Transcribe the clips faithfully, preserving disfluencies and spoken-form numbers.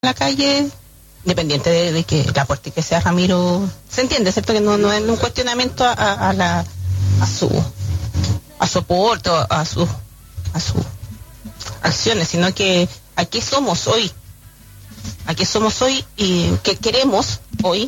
la calle, independiente de, de que la aporte que sea Ramiro, se entiende, ¿cierto? Que no, no es un cuestionamiento a, a la a su a su aporte, a su a sus acciones, sino que a qué somos hoy, a qué somos hoy y qué queremos hoy.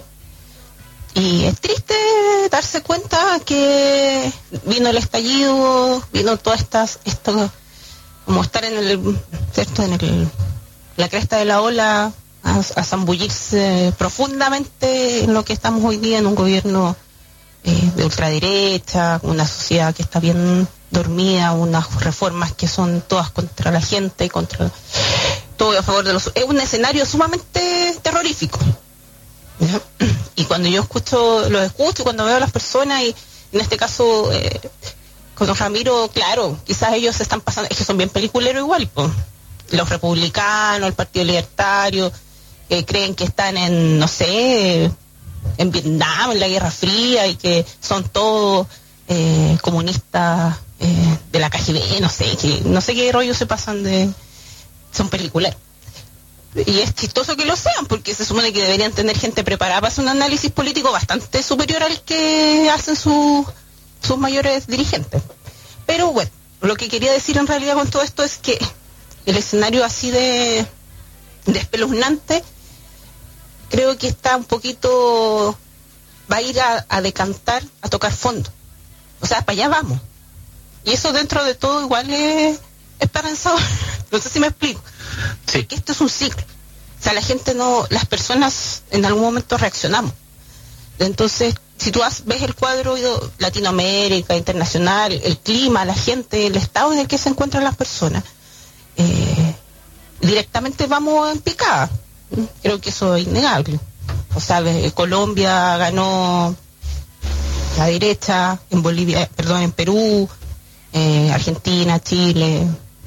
Y es triste darse cuenta que vino el estallido, vino todas estas, esto, como estar en el, ¿cierto? En el, la cresta de la ola, a, a zambullirse profundamente en lo que estamos hoy día, en un gobierno eh, de ultraderecha, una sociedad que está bien dormida, unas reformas que son todas contra la gente, contra todo a favor de los... Es un escenario sumamente terrorífico. ¿Ya? Y cuando yo escucho, los escucho, y cuando veo a las personas, y en este caso eh, con don Ramiro, claro, quizás ellos se están pasando, es que son bien peliculeros igual, pues. Los republicanos, el Partido Libertario, eh, creen que están en, no sé, en Vietnam, en la Guerra Fría, y que son todos eh, comunistas eh, de la K G B, no sé, que, no sé qué rollo se pasan de... son peliculeros. Y es chistoso que lo sean, porque se supone que deberían tener gente preparada para hacer un análisis político bastante superior al que hacen sus, sus mayores dirigentes. Pero bueno, lo que quería decir en realidad con todo esto es que el escenario así de, de espeluznante, creo que está un poquito, va a ir a, a decantar, a tocar fondo. O sea, para allá vamos. Y eso dentro de todo igual es esperanzador. No sé si me explico. Sí. Porque esto es un ciclo. O sea, la gente no, las personas en algún momento reaccionamos. Entonces, si tú has, ves el cuadro Latinoamérica, internacional, el clima, la gente, el estado en el que se encuentran las personas, eh, directamente vamos en picada. Creo que eso es innegable. O sea, Colombia ganó la derecha, en Bolivia, perdón, en Perú, eh, Argentina, Chile,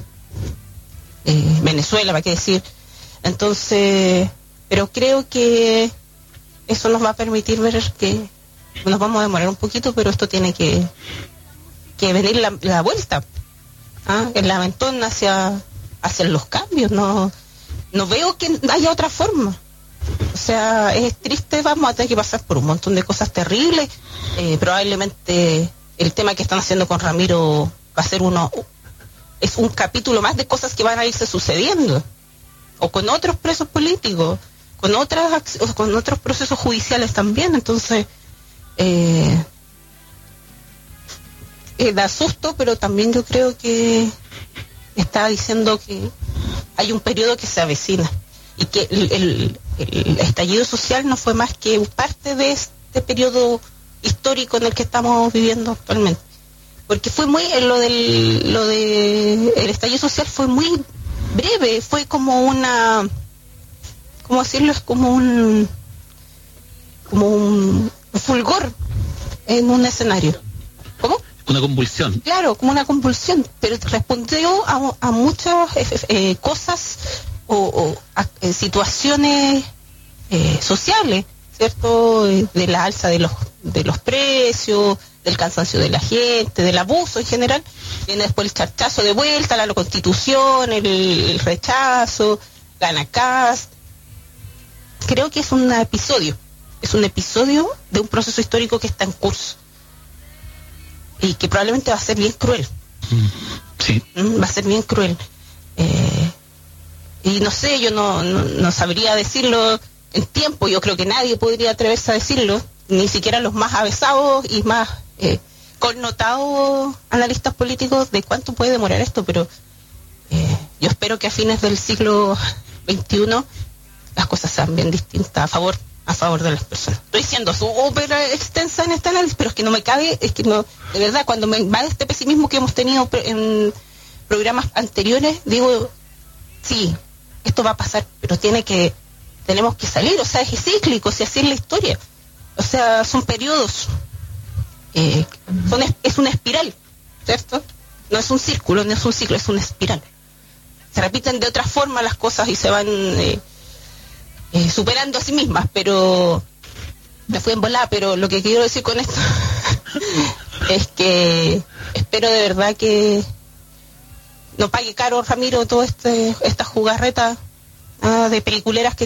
eh, Venezuela, ¿para qué decir? Entonces, pero creo que eso nos va a permitir ver que nos vamos a demorar un poquito, pero esto tiene que, que venir la, la vuelta, ¿ah? El aventón hacia, hacia los cambios. No, no veo que haya otra forma. O sea, es triste, vamos a tener que pasar por un montón de cosas terribles. Eh, probablemente el tema que están haciendo con Ramiro va a ser uno, es un capítulo más de cosas que van a irse sucediendo, o con otros presos políticos, con otras con otros procesos judiciales también. Entonces eh, eh, da susto, pero también yo creo que está diciendo que hay un periodo que se avecina y que el, el, el estallido social no fue más que parte de este periodo histórico en el que estamos viviendo actualmente, porque fue muy lo del lo de el estallido social fue muy breve, fue como una, ¿cómo decirlo? Es como un como un fulgor en un escenario. ¿Cómo? Una convulsión. Claro, como una convulsión, pero respondió a, a muchas eh, cosas o, o a, eh, situaciones eh, sociales, ¿cierto? De la alza de los de los precios, del cansancio de la gente, del abuso en general. Viene después el charchazo de vuelta, la Constitución, el, el rechazo, gana Kast. Creo que es un episodio, es un episodio de un proceso histórico que está en curso y que probablemente va a ser bien cruel. Sí. Va a ser bien cruel. Eh, y no sé, yo no, no, no sabría decirlo en tiempo, yo creo que nadie podría atreverse a decirlo, ni siquiera los más avesados y más eh, connotados analistas políticos, de cuánto puede demorar esto, pero eh, yo espero que a fines del siglo veintiuno las cosas sean bien distintas, a favor a favor de las personas. Estoy siendo súper extensa en este análisis, pero es que no me cabe, es que no, de verdad, cuando me va este pesimismo que hemos tenido en programas anteriores, digo, sí, esto va a pasar, pero tiene que, tenemos que salir, o sea, es cíclico, si así es la historia. O sea, son periodos, eh, son, es una espiral, ¿cierto? No es un círculo, no es un ciclo, es una espiral. Se repiten de otra forma las cosas y se van eh, eh, superando a sí mismas, pero me fui en volada, pero lo que quiero decir con esto es que espero de verdad que no pague caro Ramiro toda este, esta jugarreta ah, de peliculeras que